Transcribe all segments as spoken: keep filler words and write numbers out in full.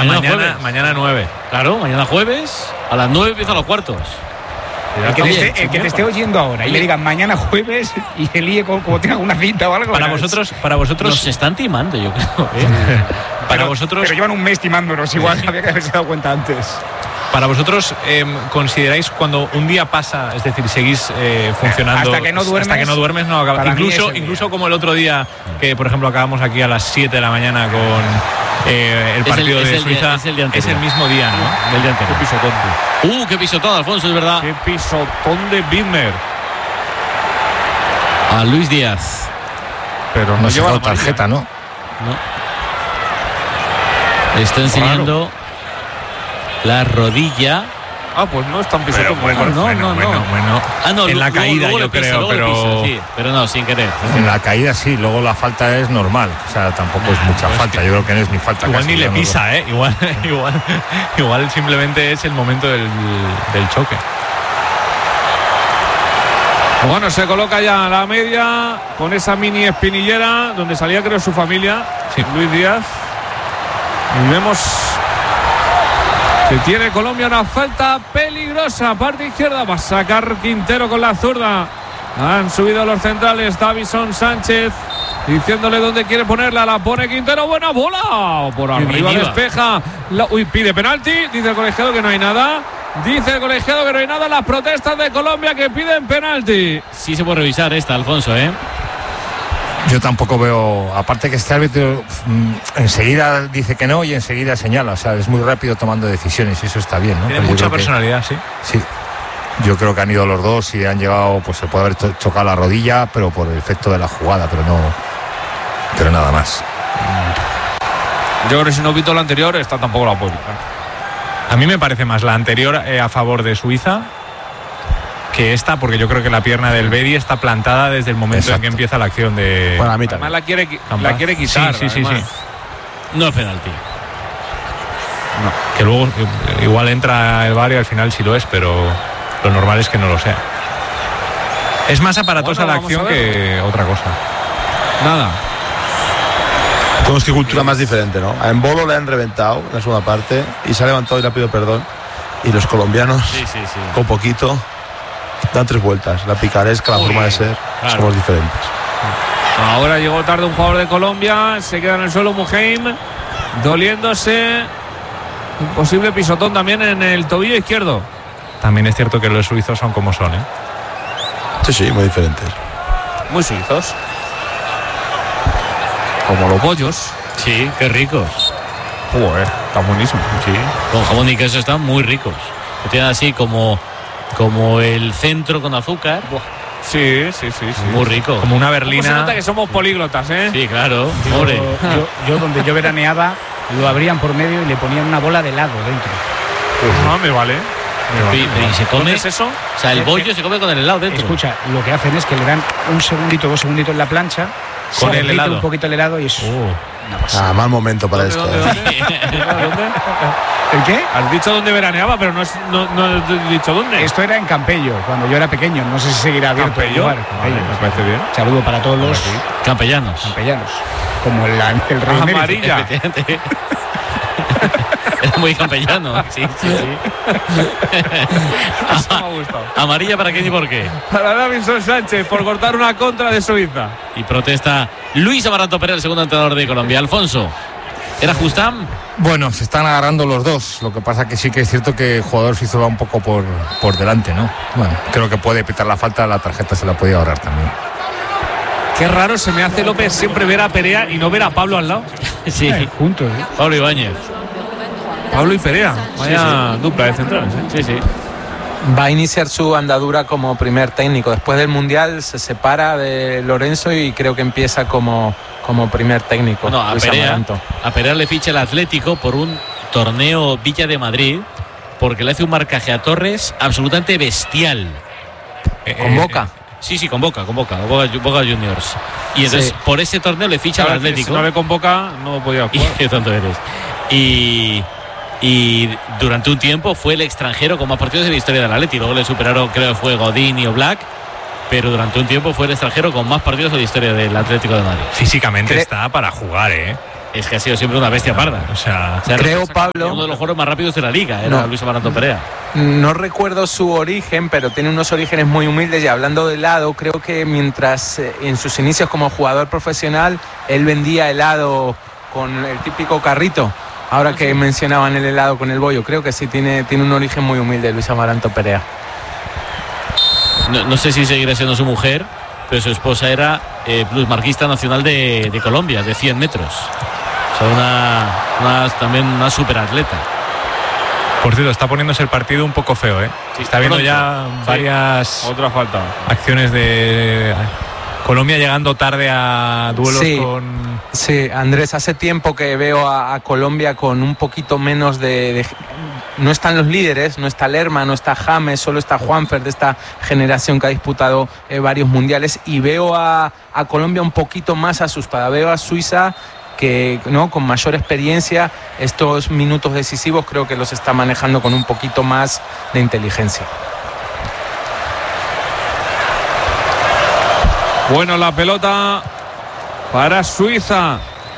Hasta mañana, mañana, mañana nueve. Claro, mañana jueves, a las nueve empiezan los cuartos. El que, te esté, el que te esté oyendo ahora y le digan mañana jueves y se líe como, como tenga una cinta o algo. Para vosotros, para vosotros. Nos están timando, yo creo. ¿eh? Para pero, vosotros. Pero llevan un mes timándonos, igual había que haberse dado cuenta antes. Para vosotros, eh, ¿consideráis cuando un día pasa, es decir, seguís eh, funcionando hasta que no duermes? Hasta que no duermes no acaba. Incluso, incluso como el otro día, que por ejemplo acabamos aquí a las siete de la mañana con eh, el partido es el, de es Suiza. El, es, el día es el mismo día, ¿no? El día anterior. Qué pisotón. Uh, qué pisotón, Alfonso, es verdad. Qué pisotón de Widmer. A Luis Díaz. Pero no, no lleva la tarjeta, ¿no? No. Está enseñando la rodilla. Ah, pues no es tan pisotón. Bueno, bueno, no, bueno, no, bueno, no. bueno. Ah, no, en la luego, caída luego yo pisa, creo, pero pisa, sí, pero no, sin querer. En la caída sí, luego la falta es normal, o sea, tampoco nah, es mucha pues falta, que yo creo que no es ni falta. Igual casi, ni le no pisa, lo... eh, igual, igual, igual simplemente es el momento del, del choque. Bueno, se coloca ya a la media con esa mini espinillera donde salía creo su familia, sí. Luis Díaz. Y vemos que tiene Colombia una falta peligrosa, parte izquierda, va a sacar Quintero con la zurda. Han subido los centrales, Davison Sánchez diciéndole dónde quiere ponerla, la pone Quintero, buena bola, por arriba despeja, la, uy, pide penalti, dice el colegiado que no hay nada. Dice el colegiado que no hay nada, las protestas de Colombia que piden penalti. Sí se puede revisar esta, Alfonso, ¿eh? Yo tampoco veo, aparte que este árbitro mmm, enseguida dice que no y enseguida señala, o sea, es muy rápido tomando decisiones y eso está bien, ¿no? Tiene mucha personalidad, que, sí. Sí, yo creo que han ido los dos y han llevado, pues se puede haber chocado la rodilla, pero por el efecto de la jugada, pero no, pero nada más. Yo creo que si no pito la anterior, esta tampoco la puedo pitar. A mí me parece más la anterior eh, a favor de Suiza que esta, porque yo creo que la pierna del Bedi está plantada desde el momento Exacto. en que empieza la acción de... Bueno, a mí además la quiere, la quiere quitar. Sí, sí, sí, sí. No es penalti. No. Que luego igual entra el V A R y al final sí lo es, pero lo normal es que no lo sea. Es más aparatosa bueno, la acción que otra cosa. Nada. Tenemos que cultura más diferente, ¿no? A Embolo le han reventado en la segunda parte y se ha levantado y le ha pedido perdón. Y los colombianos, sí, sí, sí. con poquito, dan tres vueltas. La picaresca, la Uy, forma de ser, claro. Somos diferentes. Ahora llegó tarde un jugador de Colombia, se queda en el suelo Muheim, doliéndose. Un posible pisotón también en el tobillo izquierdo. También es cierto que los suizos son como son, ¿eh? Sí, sí, muy diferentes. Muy suizos. Como los bollos. Sí, qué ricos. Joder, está buenísimo. Sí, con jamón y queso están muy ricos. Tienen así como, como el centro con azúcar. Sí, sí, sí, sí. Muy rico. Como una berlina. Se nota que somos políglotas, ¿eh? Sí, claro. Yo, yo, yo donde yo veraneaba, lo abrían por medio y le ponían una bola de helado dentro. No, me vale. Me ¿Y, vale. ¿Y se come? es eso? O sea, el bollo se come con el helado dentro. Escucha, lo que hacen es que le dan un segundito, dos segunditos en la plancha, con el helado. un poquito el helado y eso. Oh. Ah, mal momento para ¿Dónde, esto. ¿dónde, dónde? ¿Dónde? ¿El qué? Has dicho dónde veraneaba, pero no, es, no, no has dicho dónde. Esto era en Campello, cuando yo era pequeño. No sé si seguirá abierto. ¿Campello? Lugar, Campello. Vale, me parece bien. Saludo para todos los campellanos. Campellanos. Como el, el rey amarilla. Es muy campellano. Sí, sí, sí. Eso me ha gustado. ¿Amarilla para quién y por qué? Para Davison Sánchez, por cortar una contra de Suiza. Y protesta Luis Amaranto Pérez, el segundo entrenador de Colombia. Alfonso, ¿era Justam? Bueno, se están agarrando los dos. Lo que pasa que sí que es cierto que el jugador suizo va un poco por, por delante, ¿no? Bueno, creo que puede pitar la falta, la tarjeta se la podía ahorrar también. Qué raro se me hace, López, siempre ver a Perea y no ver a Pablo al lado. Sí, eh, juntos. ¿eh? Pablo Ibáñez. Pablo y Perea, vaya sí, sí. dupla de centrales, ¿eh? Sí, sí. Va a iniciar su andadura como primer técnico. Después del Mundial se separa de Lorenzo y creo que empieza como, como primer técnico. Bueno, a Perea, a Perea le ficha el Atlético por un torneo Villa de Madrid porque le hace un marcaje a Torres absolutamente bestial. Eh, ¿Con Boca? Eh, sí, sí, con Boca, con Boca, Boca, Boca Juniors. Y entonces sí. por ese torneo le ficha al Atlético. Si no le convoca, no podía jugar. Y, qué tonto eres. Y... Y durante un tiempo fue el extranjero con más partidos en la historia del Atleti. Luego le superaron, creo que fue Godín y Oblak. Pero durante un tiempo fue el extranjero con más partidos en la historia del Atlético de Madrid. Físicamente ¿Cre está para jugar, ¿eh? es que ha sido siempre una bestia parda. O sea, creo, Pablo, uno de los jugadores más rápidos de la liga era no, Luis Amaranto Perea. No recuerdo su origen, pero tiene unos orígenes muy humildes. Y hablando de helado, creo que mientras eh, en sus inicios como jugador profesional él vendía helado con el típico carrito. Ahora que mencionaban el helado con el bollo, creo que sí tiene, tiene un origen muy humilde Luis Amaranto Perea. No, no sé si seguirá siendo su mujer, pero su esposa era eh, plusmarquista nacional de, de Colombia, de cien metros. O sea, una, una, también una superatleta. Por cierto, está poniéndose el partido un poco feo, ¿eh? Sí, está viendo pronto. ya varias sí. Otra falta. acciones de Colombia llegando tarde a duelos sí, con... Sí, Andrés, hace tiempo que veo a, a Colombia con un poquito menos de, de... No están los líderes, no está Lerma, no está James, solo está Juanfer de esta generación que ha disputado eh, varios mundiales. Y veo a, a Colombia un poquito más asustada. Veo a Suiza que, ¿no?, con mayor experiencia, estos minutos decisivos creo que los está manejando con un poquito más de inteligencia. Bueno, la pelota para Suiza.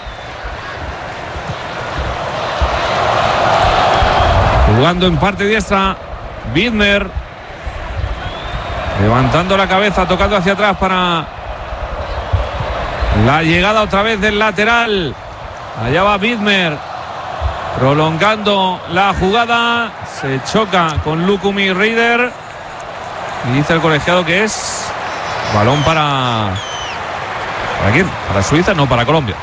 Jugando en parte diestra, Widmer. Levantando la cabeza, tocando hacia atrás para la llegada otra vez del lateral. Allá va Widmer. Prolongando la jugada. Se choca con Lukumi Rieder. Y dice el colegiado que es balón para... ¿Para quién? ¿Para Suiza? No, para Colombia.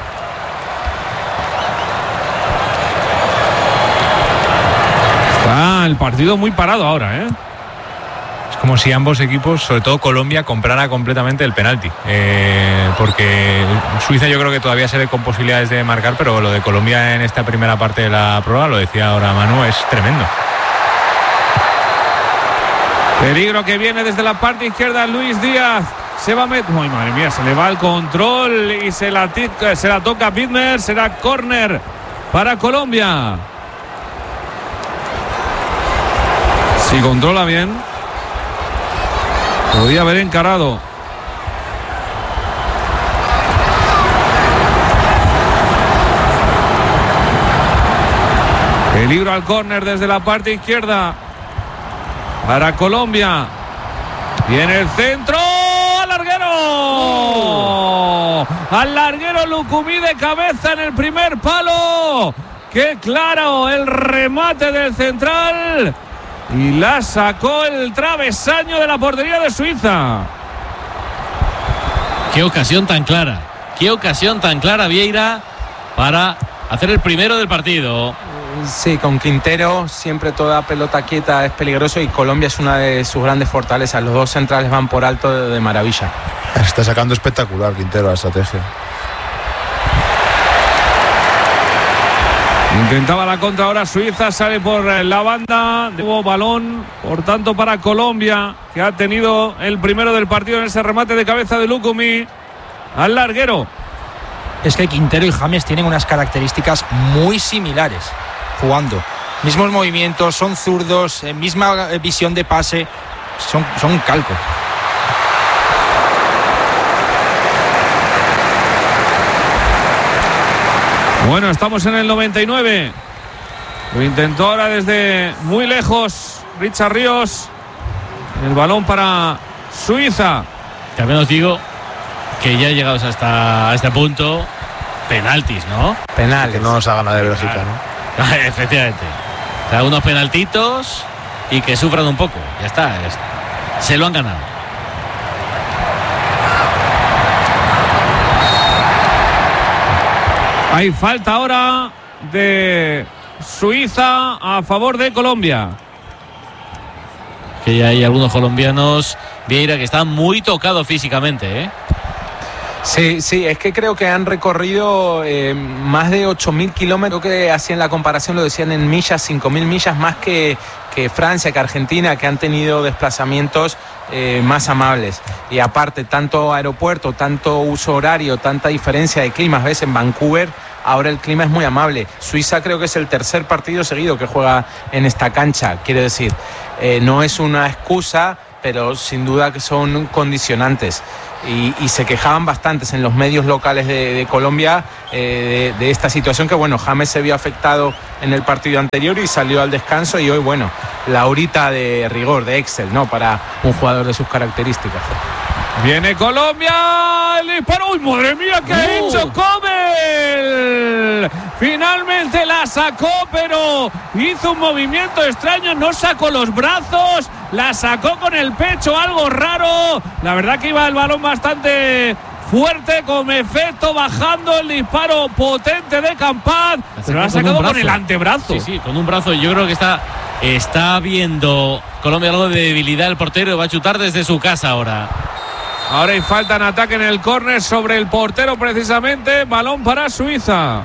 Está el partido muy parado ahora, ¿eh? Es como si ambos equipos, sobre todo Colombia, comprara completamente el penalti. Eh, porque Suiza yo creo que todavía se ve con posibilidades de marcar, pero lo de Colombia en esta primera parte de la prueba, lo decía ahora Manu, es tremendo. Peligro que viene desde la parte izquierda, Luis Díaz. Se va a meter. ¡Ay, madre mía! Se le va el control y se la, se la toca Widmer. Será córner para Colombia. Si controla bien, podía haber encarado. Peligro al córner desde la parte izquierda para Colombia. Viene el centro. ¡Larguero! Al larguero Lukumi de cabeza en el primer palo. ¡Qué claro! El remate del central. Y la sacó el travesaño de la portería de Suiza. Qué ocasión tan clara. Qué ocasión tan clara, Vieira, para hacer el primero del partido. Sí, con Quintero siempre toda pelota quieta es peligroso y Colombia es una de sus grandes fortalezas. Los dos centrales van por alto de, de maravilla. Está sacando espectacular Quintero la estrategia. Intentaba la contra ahora Suiza, sale por la banda, nuevo balón, por tanto para Colombia, que ha tenido el primero del partido en ese remate de cabeza de Lukumi al larguero. Es que Quintero y James tienen unas características muy similares jugando. Mismos movimientos, son zurdos, eh, misma visión de pase, son, son un calco. Bueno, estamos en el noventa y nueve. Lo intentó ahora desde muy lejos Richard Ríos. El balón para Suiza. También os digo que ya llegados hasta a este punto, penaltis, ¿no? Penales. Que no nos haga nada de Bélgica, ¿no? Efectivamente. O sea, unos penaltitos y que sufran un poco. Ya está. Se lo han ganado. Hay falta ahora de Suiza a favor de Colombia. Que ya hay algunos colombianos, Vieira, que están muy tocados físicamente, ¿eh? Sí, sí, es que creo que han recorrido eh, más de ocho mil kilómetros. Creo que hacían la comparación, lo decían en millas, cinco mil millas más que, que Francia, que Argentina, que han tenido desplazamientos eh, más amables. Y aparte, tanto aeropuerto, tanto uso horario, tanta diferencia de climas. Ves, en Vancouver ahora el clima es muy amable. Suiza creo que es el tercer partido seguido que juega en esta cancha. Quiero decir, eh, no es una excusa, pero sin duda que son condicionantes. y, y se quejaban bastantes en los medios locales de, de Colombia eh, de, de esta situación, que bueno, James se vio afectado en el partido anterior y salió al descanso, y hoy bueno, la horita de rigor, de Excel, ¿no? Para un jugador de sus características. Viene Colombia, el disparo. ¡Uy, madre mía, qué ha Uh. hecho Comel! Finalmente la sacó, pero hizo un movimiento extraño, no sacó los brazos, la sacó con el pecho, algo raro. La verdad que iba el balón bastante fuerte, con efecto, bajando el disparo potente de Campaz, pero lo ha sacado con, con el antebrazo. Sí, sí, con un brazo. Yo creo que está, está viendo Colombia algo de debilidad el portero, va a chutar desde su casa ahora. Ahora hay falta en ataque en el córner sobre el portero precisamente. Balón para Suiza.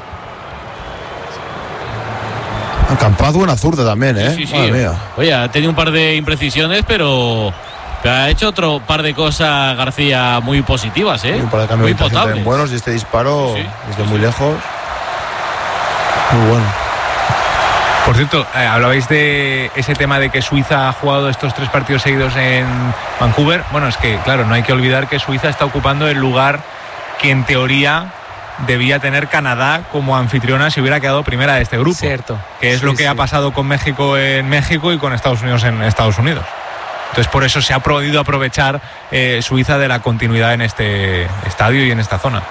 Campaz buena zurda también, ¿eh? Sí, sí, sí. Madre mía. Oye, ha tenido un par de imprecisiones, pero, pero ha hecho otro par de cosas García muy positivas, ¿eh? Y un par de cambios muy de orientación potables. también buenos, y este disparo Sí, sí, desde sí, muy sí. lejos. Muy bueno. Por cierto, eh, hablabais de ese tema de que Suiza ha jugado estos tres partidos seguidos en Vancouver. Bueno, es que, claro, no hay que olvidar que Suiza está ocupando el lugar que en teoría debía tener Canadá como anfitriona si hubiera quedado primera de este grupo. Cierto. Que es Sí, lo que sí. ha pasado con México en México y con Estados Unidos en Estados Unidos. Entonces, por eso se ha podido aprovechar eh, Suiza de la continuidad en este estadio y en esta zona.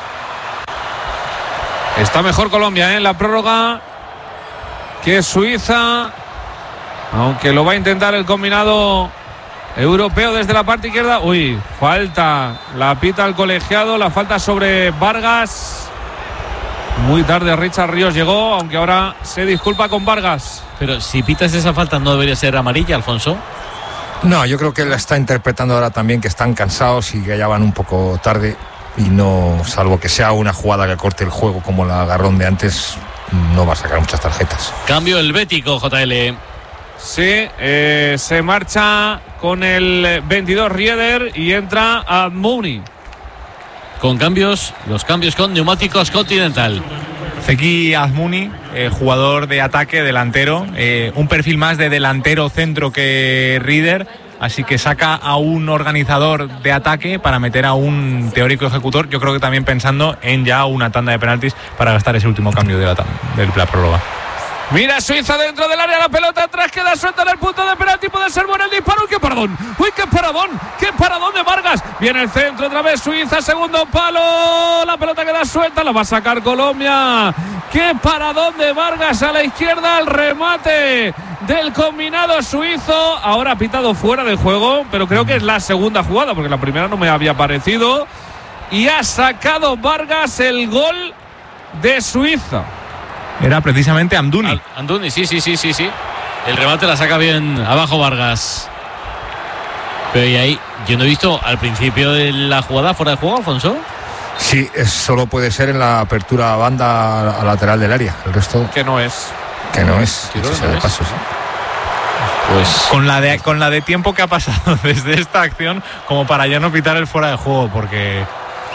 Está mejor Colombia, ¿eh? En la prórroga que Suiza, aunque lo va a intentar el combinado europeo desde la parte izquierda. Uy, falta, la pita el colegiado, la falta sobre Vargas. Muy tarde Richard Ríos llegó, aunque ahora se disculpa con Vargas. Pero si pitas esa falta, ¿no debería ser amarilla, Alfonso? No, yo creo que la está interpretando ahora también, que están cansados y que ya van un poco tarde, y no, salvo que sea una jugada que corte el juego como la agarrón de antes, no va a sacar muchas tarjetas. Cambio helvético, J L. Sí, eh, se marcha con el veintidós Rieder y entra a Mooney. Con cambios, los cambios con neumáticos Continental. Zeki Azmouni, eh, jugador de ataque, delantero, eh, un perfil más de delantero centro que Rieder, así que saca a un organizador de ataque para meter a un teórico ejecutor, yo creo que también pensando en ya una tanda de penaltis para gastar ese último cambio de la, de la prórroga. Mira Suiza dentro del área, la pelota atrás, queda suelta en el punto de penalti, puede ser bueno el disparo. ¡Uy, qué paradón! ¡Uy, qué paradón! ¡Qué paradón de Vargas! Viene el centro otra vez Suiza, segundo palo, la pelota queda suelta, la va a sacar Colombia. ¡Qué paradón de Vargas a la izquierda! El remate del combinado suizo, ahora ha pitado fuera de juego, pero creo que es la segunda jugada, porque la primera no me había parecido. Y ha sacado Vargas el gol de Suiza. Era precisamente Amdouni. Al- Amdouni, sí, sí, sí, sí, sí. El remate la saca bien abajo Vargas. Pero y ahí, yo no he visto al principio de la jugada fuera de juego, Alfonso. Sí, es, solo puede ser en la apertura a banda a lateral del área. El resto Que no es. que no es. Sí, no, Dicho sea no de es. paso, sí. Pues Con la, de, con la de tiempo que ha pasado desde esta acción como para ya no pitar el fuera de juego, porque...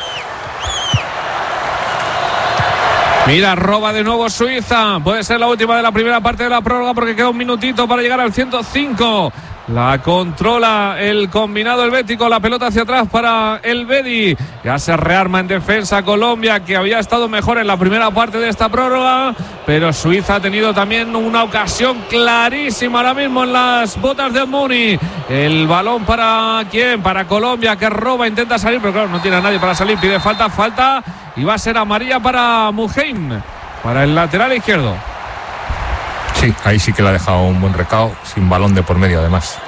Mira, roba de nuevo Suiza. Puede ser la última de la primera parte de la prórroga porque queda un minutito para llegar al ciento cinco. La controla el combinado helvético. La pelota hacia atrás para el Bedi. Ya se rearma en defensa Colombia, que había estado mejor en la primera parte de esta prórroga. Pero Suiza ha tenido también una ocasión clarísima ahora mismo en las botas de Mooney. El balón para quién? Para Colombia, que roba, intenta salir, pero claro, no tiene a nadie para salir. Pide falta, falta. Y va a ser amarilla para Muheim, para el lateral izquierdo. Sí, ahí sí que le ha dejado un buen recao, sin balón de por medio además.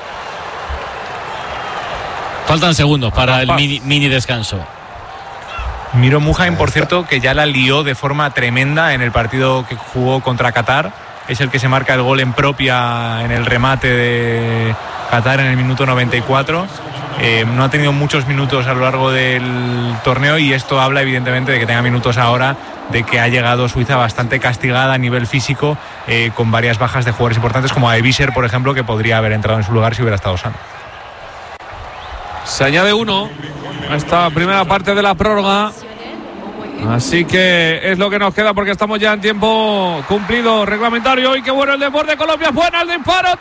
faltan segundos para el Paz. mini, mini descanso. Miro Muheim, por cierto, que ya la lió de forma tremenda en el partido que jugó contra Qatar. Es el que se marca el gol en propia en el remate de Qatar en el minuto noventa y cuatro. Eh, no ha tenido muchos minutos a lo largo del torneo y esto habla evidentemente de que tenga minutos ahora, de que ha llegado Suiza bastante castigada a nivel físico, eh, con varias bajas de jugadores importantes como Aevisser, por ejemplo, que podría haber entrado en su lugar si hubiera estado sano. Se añade uno a esta primera parte de la prórroga. Así que es lo que nos queda porque estamos ya en tiempo cumplido reglamentario. Y qué bueno el deporte de Colombia. Buena el disparo,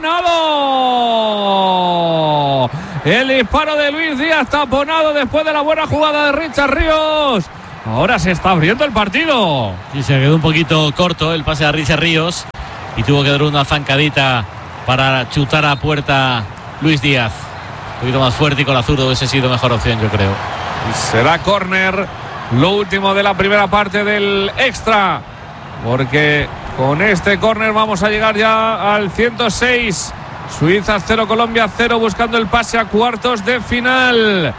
taponado. El disparo de Luis Díaz taponado después de la buena jugada de Richard Ríos. Ahora se está abriendo el partido. Y se quedó un poquito corto el pase a Richard Ríos y tuvo que dar una zancadita para chutar a puerta Luis Díaz. Un poquito más fuerte y con la zurda hubiese sido mejor opción, yo creo. Y será córner, lo último de la primera parte del extra, porque con este córner vamos a llegar ya al ciento seis. Suiza cero, Colombia cero, buscando el pase a cuartos de final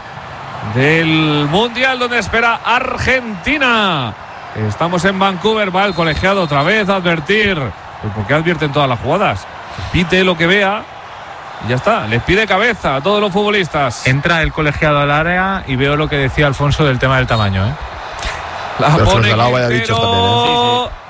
del Mundial, donde espera Argentina. Estamos en Vancouver. Va el colegiado otra vez a advertir. Pues ¿por qué advierten todas las jugadas? Pite lo que vea y ya está. Les pide cabeza a todos los futbolistas. Entra el colegiado al área y veo lo que decía Alfonso del tema del tamaño, ¿eh? La Pero pone Salao vaya Quintero. dichos también, ¿eh? Sí,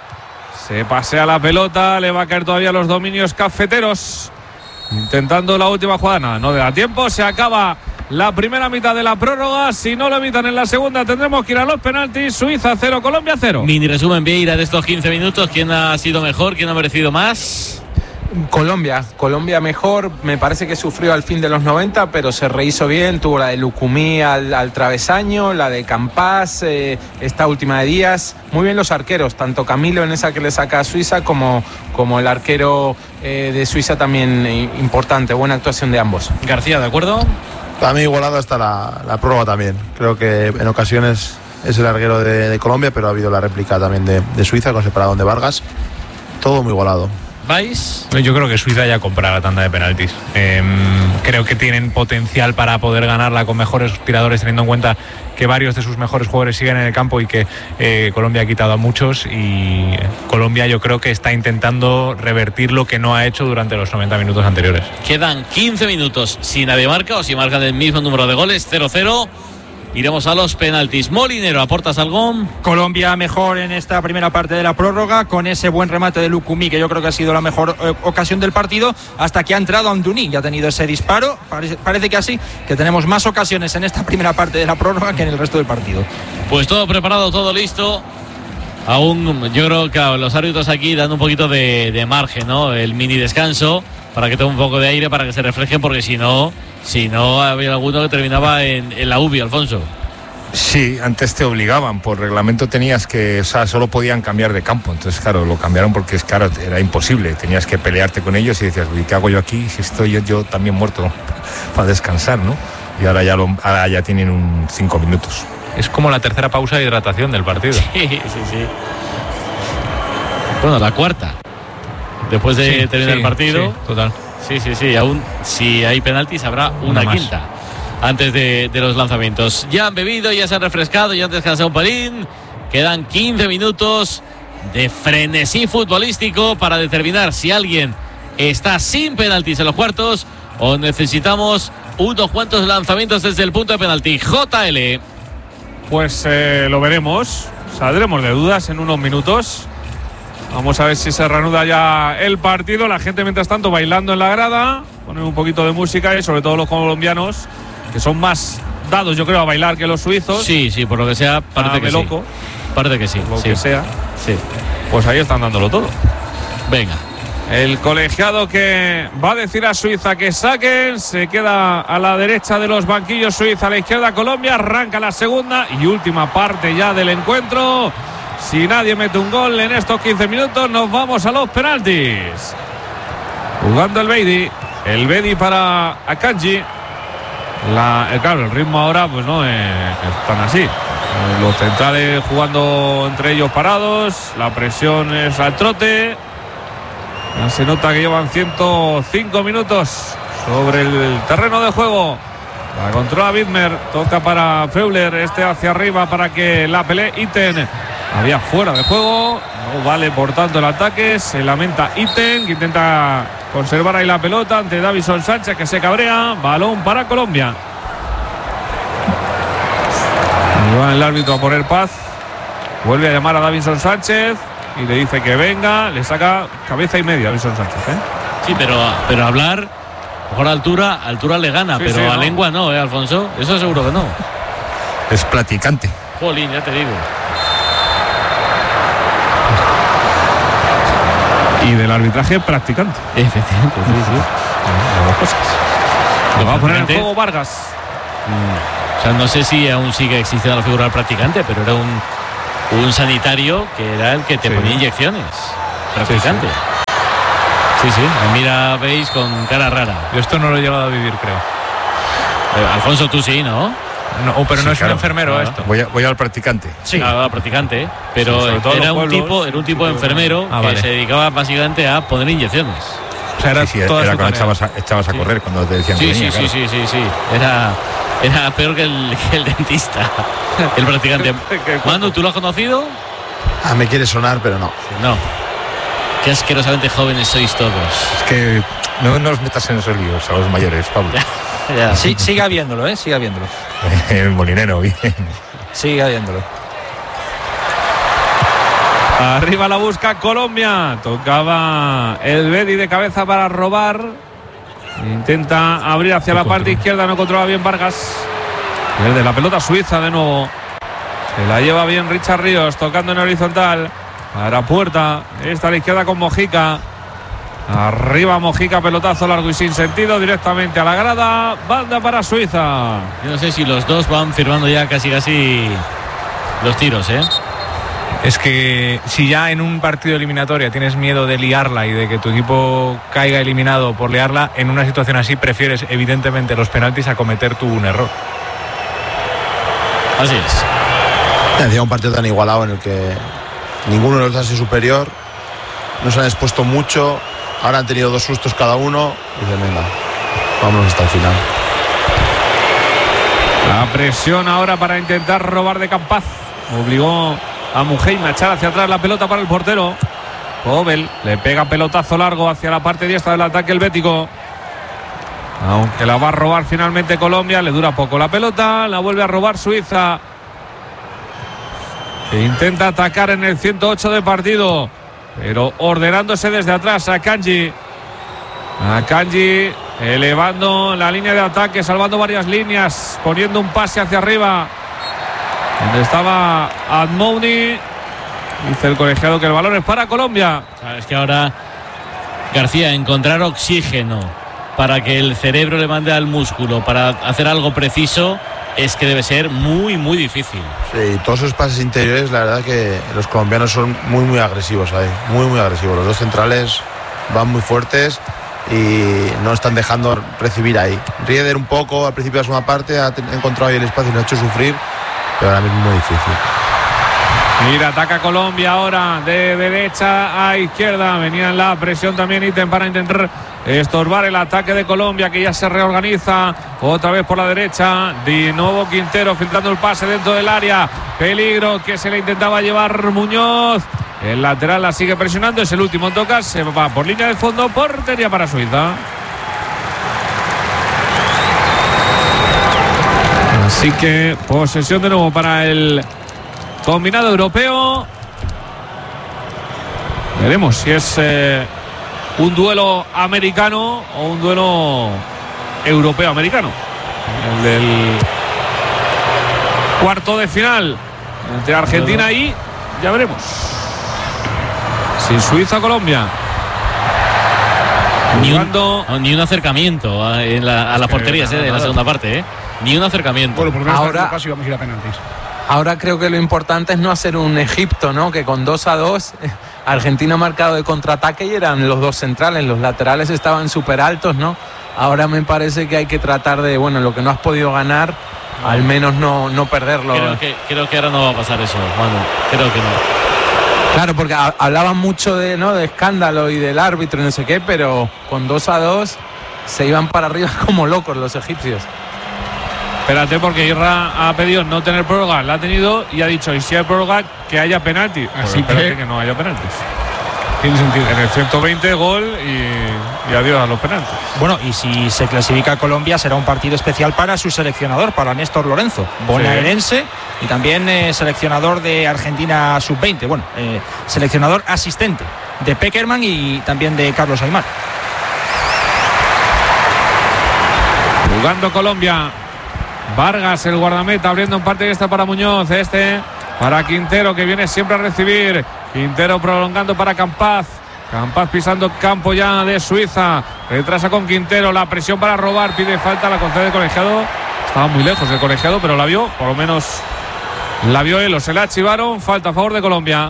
Se pasea la pelota. Le va a caer todavía los dominios cafeteros. Intentando la última jugada. Nada, no le da tiempo. Se acaba la primera mitad de la prórroga. Si no lo evitan en la segunda, tendremos que ir a los penaltis. Suiza cero, Colombia cero. Mini resumen, Vieira, de estos quince minutos. ¿Quién ha sido mejor? ¿Quién ha merecido más? Colombia, Colombia mejor, me parece que sufrió al fin de los noventa, pero se rehizo bien, tuvo la de Lucumí al, al travesaño, la de Campas, eh, esta última de Díaz, muy bien los arqueros, tanto Camilo en esa que le saca a Suiza como, como el arquero eh, de Suiza también eh, importante, buena actuación de ambos. García, ¿de acuerdo? También igualado hasta la, la prórroga también. Creo que en ocasiones es el larguero de, de Colombia, pero ha habido la réplica también de, de Suiza con separadón de Vargas. Todo muy igualado. ¿Vais? Yo creo que Suiza ya compra la tanda de penaltis. Eh, creo que tienen potencial para poder ganarla con mejores tiradores, teniendo en cuenta que varios de sus mejores jugadores siguen en el campo y que eh, Colombia ha quitado a muchos. Y Colombia yo creo que está intentando revertir lo que no ha hecho durante los noventa minutos anteriores. Quedan quince minutos. Si nadie marca o si marcan el mismo número de goles, cero cero. Iremos a los penaltis. Molinero, ¿aportas algo? Colombia mejor en esta primera parte de la prórroga, con ese buen remate de Lucumí, que yo creo que ha sido la mejor eh, ocasión del partido, hasta que ha entrado Anduní y ha tenido ese disparo. Parece, parece que así, que tenemos más ocasiones en esta primera parte de la prórroga que en el resto del partido. Pues todo preparado, todo listo. Aún yo creo que los árbitros aquí dan un poquito de, de margen, ¿no? El mini descanso para que tome un poco de aire, para que se reflejen, porque si no, si no había alguno que terminaba en, en la U B I, Alfonso. Sí, antes te obligaban, por reglamento tenías que, o sea, solo podían cambiar de campo, entonces claro, lo cambiaron porque es claro, era imposible, tenías que pelearte con ellos y decías, ¿qué hago yo aquí? Si estoy yo, yo también muerto para descansar, ¿no? Y ahora ya, lo, ahora ya tienen un cinco minutos. Es como la tercera pausa de hidratación del partido. Sí, sí, sí. Bueno, la cuarta. Después de Sí, terminar sí, el partido. sí, total. Sí, sí, sí. Aún si hay penaltis habrá una, Una más. quinta antes de, de los lanzamientos. Ya han bebido, ya se han refrescado, ya han descansado un pelín. Quedan quince minutos de frenesí futbolístico para determinar si alguien está sin penaltis en los cuartos o necesitamos unos cuantos lanzamientos desde el punto de penalti. J L. Pues eh, lo veremos. Saldremos de dudas en unos minutos. Vamos a ver si se reanuda ya el partido. La gente, mientras tanto, bailando en la grada. Ponen un poquito de música y sobre todo los colombianos, que son más dados, yo creo, a bailar que los suizos. Sí, sí, por lo que sea, parece Ah, que me sí. loco, Parece que sí. lo sí. que sea. Sí. Pues ahí están dándolo todo. Venga. El colegiado que va a decir a Suiza que saquen, se queda a la derecha de los banquillos Suiza, a la izquierda Colombia, arranca la segunda y última parte ya del encuentro. Si nadie mete un gol en estos quince minutos, nos vamos a los penaltis. Jugando el Beidi, el Beidi para Akanji. La, eh, claro, el ritmo ahora pues no es, es tan así. Eh, Los centrales jugando entre ellos parados, la presión es al trote. Ya se nota que llevan ciento cinco minutos sobre el terreno de juego. La controla Widmer, toca para Feuler, este hacia arriba para que la pelee Itten. Había fuera de juego, no vale por tanto el ataque. Se lamenta Itten, que intenta conservar ahí la pelota ante Davison Sánchez, que se cabrea. Balón para Colombia. Y va el árbitro a poner paz. Vuelve a llamar a Davison Sánchez y le dice que venga. Le saca cabeza y media a Davison Sánchez, ¿eh? Sí, pero, pero hablar, mejor altura, altura le gana, Sí, pero sí, a no. lengua no, ¿eh, Alfonso? Eso seguro que no. Es platicante. Jolín, ya te digo. Y del arbitraje practicante. Efectivamente, sí, sí. Las dos cosas. Lo va a poner en juego Vargas. O sea, no sé si aún sigue existiendo la figura del practicante, pero era un, un sanitario que era el que te Sí. ponía inyecciones. Practicante. Sí, sí. Me mira, veis, con cara rara. Yo esto no lo he llegado a vivir, creo. Eh, Alfonso, tú sí, ¿no? No, oh, pero Sí, no es claro. un enfermero Claro. esto. Voy, a- voy al practicante. Sí. Claro, practicante. Pero Sí, sobre todo en era, los un pueblos. tipo, era un tipo de enfermero Ah, que vale. se dedicaba básicamente a poner inyecciones. O sea, era Sí, sí, toda era su cuando tarea. echabas a, echabas a Sí. correr, cuando te decían Sí, que sí, venía, sí, claro. sí, sí, sí. Era, era peor que el, que el dentista. El practicante. Manu, ¿tú lo has conocido? Ah, me quiere sonar, pero no. No. Qué asquerosamente jóvenes sois todos. Es que no nos metas en esos líos a los mayores, Pablo. Ya. Sí, siga viéndolo, ¿eh? Siga viéndolo. El molinero, bien. Siga viéndolo. Arriba la busca Colombia. Tocaba el Bedi de cabeza para robar. Intenta abrir hacia la parte izquierda. No controla bien Vargas. Pierde la pelota Suiza de nuevo. Se la lleva bien Richard Ríos. Tocando en horizontal. Para Puerta. Está a la izquierda con Mojica. Arriba Mojica. Pelotazo largo y sin sentido. Directamente a la grada. Banda para Suiza. Yo no sé si los dos van firmando ya casi casi los tiros, ¿eh? Es que si ya en un partido eliminatoria tienes miedo de liarla y de que tu equipo caiga eliminado por liarla, en una situación así prefieres evidentemente los penaltis a cometer tú un error. Así es. Decía un partido tan igualado en el que ninguno de los dos ha sido superior. No se han expuesto mucho. Ahora han tenido dos sustos cada uno. Y dicen, venga, vámonos hasta el final. La presión ahora para intentar robar de Campaz. Obligó a Mujeima a echar hacia atrás la pelota para el portero. Pobel le pega pelotazo largo hacia la parte diestra del ataque helvético. Aunque la va a robar finalmente Colombia, le dura poco la pelota, la vuelve a robar Suiza. Que intenta atacar en el ciento ocho de partido, pero ordenándose desde atrás a Kanji. A Kanji elevando la línea de ataque, salvando varias líneas, poniendo un pase hacia arriba. Donde estaba Admouni. Dice el colegiado que el balón es para Colombia. Es que ahora García, encontrar oxígeno para que el cerebro le mande al músculo para hacer algo preciso es que debe ser muy, muy difícil. Sí, todos esos pases interiores, la verdad que los colombianos son muy, muy agresivos ahí. Muy, muy agresivos. Los dos centrales van muy fuertes y no están dejando recibir ahí. Rieder un poco al principio de la segunda parte, ha encontrado ahí el espacio y lo ha hecho sufrir, pero ahora mismo es muy difícil. Mira, ataca Colombia ahora de derecha a izquierda. Venía en la presión también Iten para intentar estorbar el ataque de Colombia, que ya se reorganiza otra vez por la derecha. De nuevo Quintero filtrando el pase dentro del área. Peligro que se le intentaba llevar Muñoz. El lateral la sigue presionando. Es el último en tocar. Se va por línea de fondo. Portería para Suiza. Así que posesión de nuevo para el combinado europeo. Veremos si es eh, un duelo americano o un duelo europeo-americano. El del cuarto de final entre Argentina y ya veremos. Si Suiza-Colombia. Ni Jugando. un, ni un acercamiento a, en la, a las porterías eh, de la segunda parte, ¿eh? Ni un acercamiento. Bueno, por lo menos Ahora- casi vamos a ir a penaltis. Ahora creo que lo importante es no hacer un Egipto, ¿no? Que con dos a dos Argentina ha marcado de contraataque y eran los dos centrales, los laterales estaban súper altos, ¿no? Ahora me parece que hay que tratar de, bueno, lo que no has podido ganar, al menos no, no perderlo. Creo que, creo que ahora no va a pasar eso, Manu. Creo que no. Claro, porque ha- hablaban mucho de, ¿no? de escándalo y del árbitro y no sé qué, pero con dos a dos se iban para arriba como locos los egipcios. Espérate, porque Irra ha pedido no tener prórroga, la ha tenido y ha dicho, y si hay prórroga, que haya penalti. Pues Así espérate que- que no haya penaltis. Tiene sentido. En el ciento veinte gol y, y adiós a los penaltis. Bueno, y si se clasifica Colombia será un partido especial para su seleccionador, para Néstor Lorenzo, bonaerense y también eh, seleccionador de Argentina sub veinte, bueno, eh, seleccionador asistente de Peckerman y también de Carlos Aymar. Jugando Colombia. Vargas, el guardameta, abriendo en parte esta para Muñoz. Este para Quintero, que viene siempre a recibir. Quintero prolongando para Campaz. Campaz pisando campo ya de Suiza. Retrasa con Quintero. La presión para robar. Pide falta. La concede el colegiado. Estaba muy lejos el colegiado, pero la vio. Por lo menos la vio él. O se la archivaron. Falta a favor de Colombia.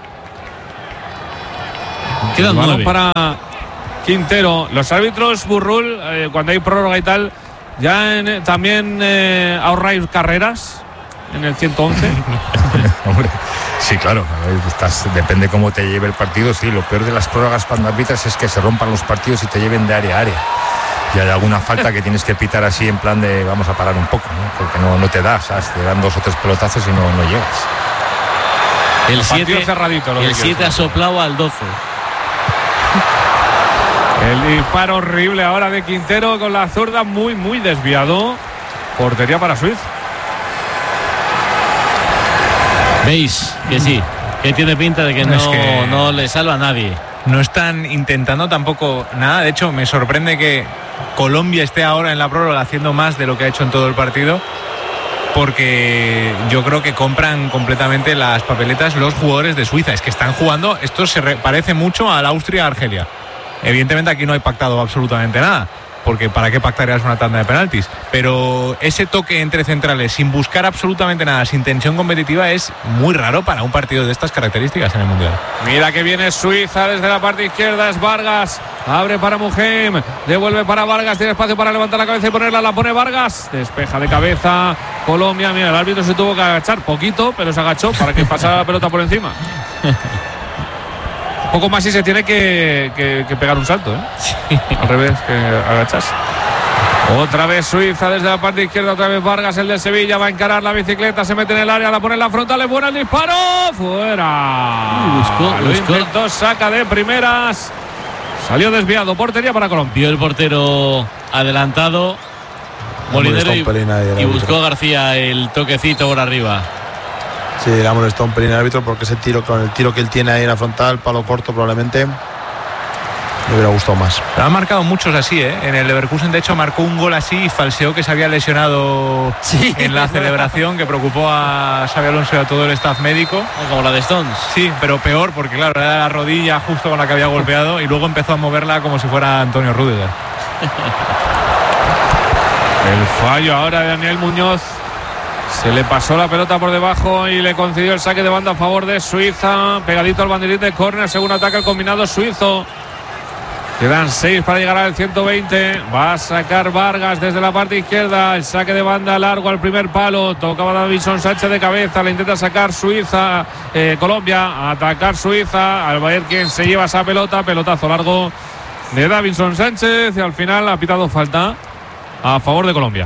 Quedan nueve. Para Quintero. Los árbitros, Burrul, eh, cuando hay prórroga y tal, ya en, también eh, ahorráis carreras en el ciento once. Hombre, sí, claro. A ver, estás, depende cómo te lleve el partido. Sí, lo peor de las prórrogas cuando arbitras es que se rompan los partidos y te lleven de área a área. Y hay alguna falta que tienes que pitar así en plan de vamos a parar un poco, ¿no? Porque no, no te das, ¿sabes? Te dan dos o tres pelotazos y no, no llegas. El siete cerradito. El siete ha soplado al doce. El disparo horrible ahora de Quintero con la zurda, muy, muy desviado. Portería para Suiza. ¿Veis? Que sí, que tiene pinta de que no, Es que no le salva a nadie. No están intentando tampoco nada. De hecho, me sorprende que Colombia esté ahora en la prórroga haciendo más de lo que ha hecho en todo el partido, porque yo creo que compran completamente las papeletas los jugadores de Suiza. Es que están jugando, esto se parece mucho al Austria-Argelia. Evidentemente aquí no hay pactado absolutamente nada, porque ¿para qué pactarías una tanda de penaltis? Pero ese toque entre centrales sin buscar absolutamente nada, sin tensión competitiva, es muy raro para un partido de estas características en el Mundial. Mira que viene Suiza desde la parte izquierda, es Vargas, abre para Mujem, devuelve para Vargas, tiene espacio para levantar la cabeza y ponerla, la pone Vargas, despeja de cabeza Colombia. Mira, el árbitro se tuvo que agachar poquito, pero se agachó para que pasara la pelota por encima. Poco más si se tiene que, que, que pegar un salto, ¿eh? Sí. Al revés, que agacharse. Otra vez Suiza desde la parte izquierda, otra vez Vargas, el de Sevilla, va a encarar la bicicleta, se mete en el área, la pone en la frontal, es buena el disparo, fuera. Uh, buscó, Lo buscó. intentó, saca de primeras, salió desviado, portería para Colombia. Vio el portero adelantado, Molinero, y, y buscó García el toquecito por arriba. Sí, le ha molestado un pelín al árbitro porque ese tiro, con el tiro que él tiene ahí en la frontal, palo corto, probablemente me hubiera gustado más. Pero han marcado muchos así, ¿eh? En el Leverkusen, de hecho, marcó un gol así y falseó que se había lesionado sí, en la celebración, que preocupó a Xabi Alonso y a todo el staff médico. Como la de Stones. Sí, pero peor, porque claro, era la rodilla justo con la que había golpeado y luego empezó a moverla como si fuera Antonio Rüdiger. El fallo ahora de Daniel Muñoz. Se le pasó la pelota por debajo y le concedió el saque de banda a favor de Suiza. Pegadito al banderín de córner, según ataca el combinado suizo. Quedan seis para llegar al ciento veinte. Va a sacar Vargas desde la parte izquierda. El saque de banda largo al primer palo. Tocaba Davinson Sánchez de cabeza. Le intenta sacar Suiza. Eh, Colombia. A atacar Suiza. Al ver quién se lleva esa pelota. Pelotazo largo de Davinson Sánchez. Y al final ha pitado falta a favor de Colombia.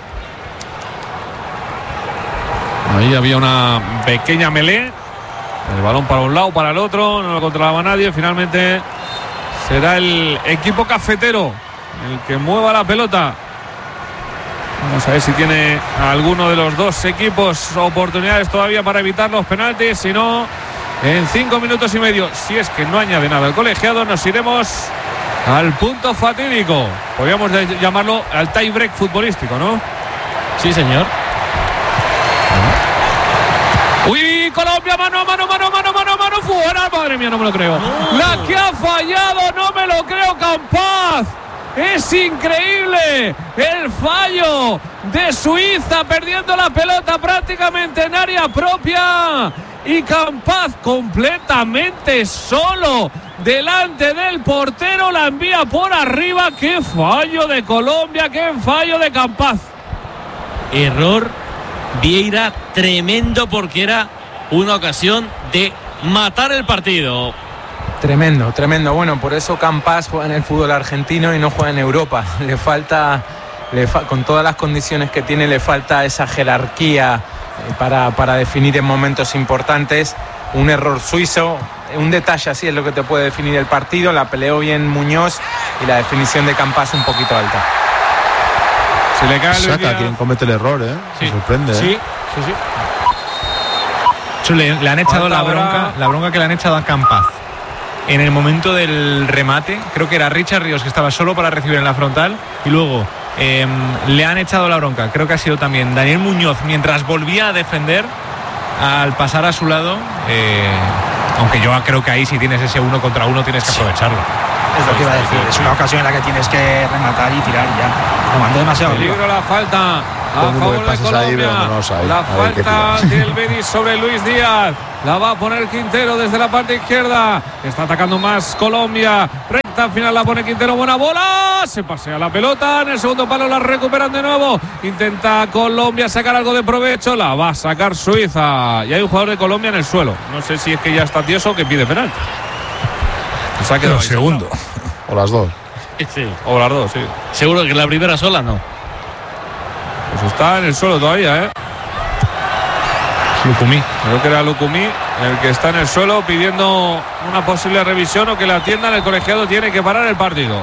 Ahí había una pequeña melé. El balón para un lado, para el otro. No lo controlaba nadie. Finalmente será el equipo cafetero el que mueva la pelota. Vamos a ver si tiene alguno de los dos equipos oportunidades todavía para evitar los penaltis. Si no, en cinco minutos y medio, si es que no añade nada el colegiado, nos iremos al punto fatídico. Podríamos llamarlo al tie break futbolístico, ¿no? Sí, señor. Uy, Colombia, mano, mano, mano, mano, mano, mano, fuera. Madre mía, no me lo creo. No. La que ha fallado, no me lo creo, Campaz. Es increíble el fallo de Suiza, perdiendo la pelota prácticamente en área propia. Y Campaz completamente solo delante del portero, la envía por arriba. Qué fallo de Colombia, qué fallo de Campaz. Error Vieira tremendo, porque era una ocasión de matar el partido. Tremendo, tremendo. Bueno, por eso Campaz juega en el fútbol argentino y no juega en Europa. Le falta, le fa- con todas las condiciones que tiene, le falta esa jerarquía eh, para, para definir en momentos importantes. Un error suizo, un detalle así es lo que te puede definir el partido. La peleó bien Muñoz y la definición de Campaz un poquito alta. Se le cae el Saca quien comete el error, ¿eh? Sí. Me sorprende, ¿eh? Sí, sí, sí. Le, le han echado la Falta bronca, ahora. la bronca que le han echado a Campaz. En el momento del remate, creo que era Richard Ríos, que estaba solo para recibir en la frontal, y luego eh, le han echado la bronca, creo que ha sido también Daniel Muñoz, mientras volvía a defender, al pasar a su lado, eh, Aunque yo creo que ahí si tienes ese uno contra uno tienes que aprovecharlo. Es lo que iba a decir, es una ocasión en la que tienes que rematar y tirar y ya. Lo mandó demasiado arriba. Peligro la falta a Todo el mundo favor que de pases ahí, Colombia. pero no los hay. La A ver qué falta tiras. del Betis sobre Luis Díaz. La va a poner Quintero desde la parte izquierda. Está atacando más Colombia. Recta final la pone Quintero. Buena bola. Se pasea la pelota. En el segundo palo la recuperan de nuevo. Intenta Colombia sacar algo de provecho. La va a sacar Suiza. Y hay un jugador de Colombia en el suelo. No sé si es que ya está tieso o que pide penalti. Se ha quedado Pero ahí segundo. O las dos. Sí. O las dos, sí. Seguro que la primera sola no. Pues está en el suelo todavía, ¿eh? Lucumí. Creo que era Lucumí el que está en el suelo pidiendo una posible revisión o que la atiendan. El colegiado tiene que parar el partido.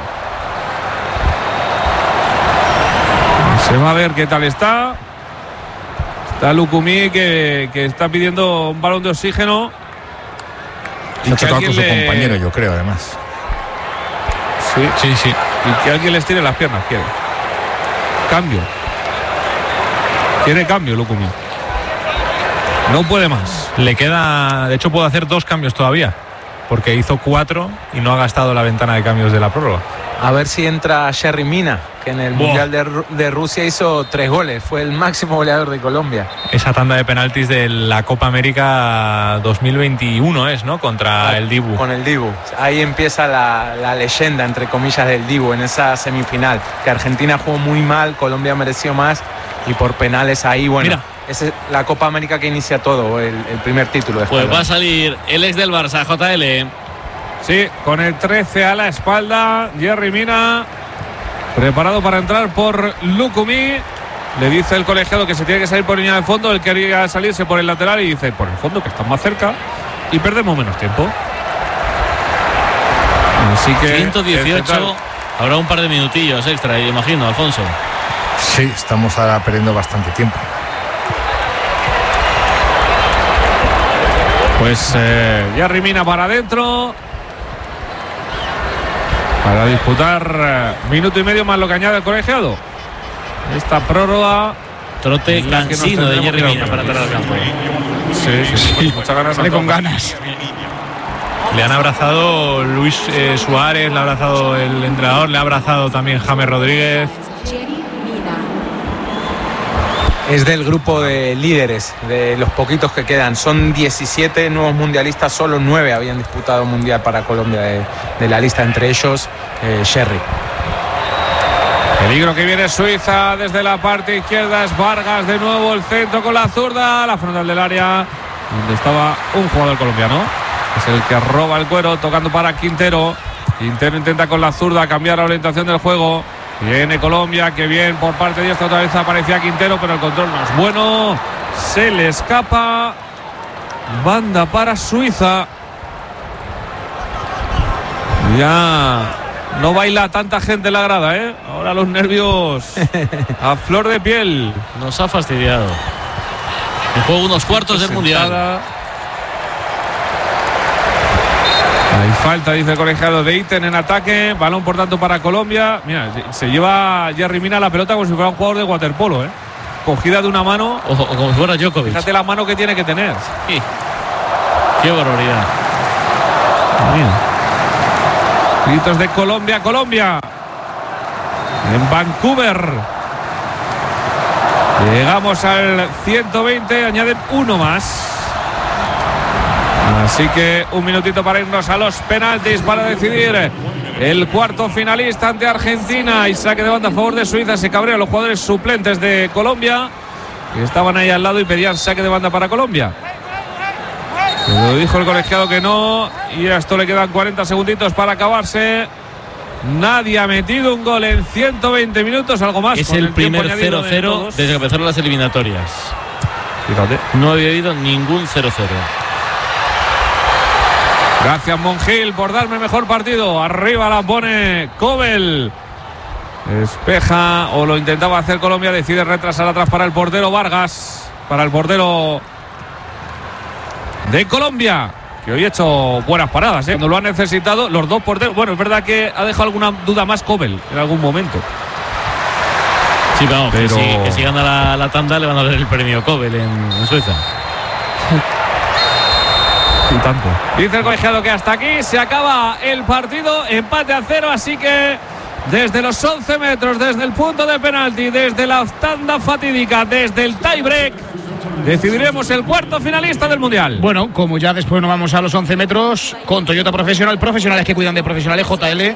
Se va a ver qué tal está. Está Lucumí que, que está pidiendo un balón de oxígeno. Se ha chocado con su le... compañero, yo creo, además. Sí, Sí, sí. y que alguien les tire las piernas, quiere. Cambio. Quiere cambio, Lucumí. No puede más. Le queda, de hecho puede hacer dos cambios todavía, porque hizo cuatro y no ha gastado la ventana de cambios de la prórroga. A ver si entra Yerry Mina, que en el Buah. Mundial de, Ru- de Rusia hizo tres goles. Fue el máximo goleador de Colombia. Esa tanda de penaltis de la Copa América dos mil veintiuno es, ¿no? Contra el Dibu. Con el Dibu. Ahí empieza la, la leyenda, entre comillas, del Dibu en esa semifinal. Que Argentina jugó muy mal, Colombia mereció más. Y por penales ahí, bueno. Mira. Esa es la Copa América que inicia todo, el, el primer título. De Pues Scaloni. va a salir el ex del Barça, J L. Sí, con el trece a la espalda, Yerry Mina preparado para entrar por Lucumí. Le dice el colegiado que se tiene que salir por línea de fondo. Él quería salirse por el lateral y dice por el fondo, que están más cerca y perdemos menos tiempo. Así que ciento el dieciocho. central- Habrá un par de minutillos extra, imagino, Alfonso. Sí, estamos ahora perdiendo bastante tiempo. Pues eh, Yerry Mina para adentro para disputar eh, minuto y medio más lo que añade el colegiado. Esta prórroga. Trote La que nos cansino de tendremos Yerry que ir Mina a para entrar al campo. Sí, sí, sí. Muchas ganas. Sale no con toca. ganas. Le han abrazado Luis eh, Suárez, le ha abrazado el entrenador, le ha abrazado también James Rodríguez. Es del grupo de líderes, de los poquitos que quedan. Son diecisiete nuevos mundialistas, solo nueve habían disputado mundial para Colombia de, de la lista, entre ellos eh, Yerry. Peligro que viene Suiza desde la parte izquierda. Es Vargas de nuevo, el centro con la zurda, la frontal del área, donde estaba un jugador colombiano. Es el que roba el cuero, tocando para Quintero. Quintero intenta con la zurda cambiar la orientación del juego. Viene Colombia, que bien por parte de esta otra vez aparecía Quintero, pero el control no es bueno. Se le escapa. Banda para Suiza. Ya no baila tanta gente en la grada, ¿eh? Ahora los nervios a flor de piel. Nos ha fastidiado. En juego unos cuartos del Mundial. Sentada. Hay falta, dice el colegiado de Iten en ataque. Balón, por tanto, para Colombia. Mira, se lleva Yerry Mina la pelota como si fuera un jugador de waterpolo, ¿eh? Cogida de una mano. O, o como si fuera Djokovic. Fíjate la mano que tiene que tener. Sí. Qué barbaridad. Mira. Gritos de Colombia, Colombia. En Vancouver. Llegamos al ciento veinte, añaden uno más. Así que un minutito para irnos a los penaltis para decidir el cuarto finalista ante Argentina. Y saque de banda a favor de Suiza. Se cabrean los jugadores suplentes de Colombia, que estaban ahí al lado y pedían saque de banda para Colombia. Pero dijo el colegiado que no. Y a esto le quedan cuarenta segunditos para acabarse. Nadie ha metido un gol en ciento veinte minutos, algo más. Es con el tiempo primer añadido cero de cero todos. desde que empezaron las eliminatorias. Fíjate. No había habido ningún cero cero. Gracias, Monjil, por darme el mejor partido. Arriba la pone Kobel. Despeja, o lo intentaba hacer Colombia. Decide retrasar atrás para el portero Vargas. Para el portero de Colombia, que hoy ha hecho buenas paradas, ¿eh? Cuando lo ha necesitado, los dos porteros. Bueno, es verdad que ha dejado alguna duda más Kobel en algún momento. Sí, vamos, Pero... que, si, que si gana la, la tanda le van a dar el premio Kobel en, en Suiza. Y tanto. Dice el colegiado que hasta aquí se acaba el partido, empate a cero, así que desde los once metros, desde el punto de penalti, desde la tanda fatídica, desde el tiebreak, decidiremos el cuarto finalista del Mundial. Bueno, como ya después nos vamos a los once metros, con Toyota Profesional, profesionales que cuidan de profesionales, J L,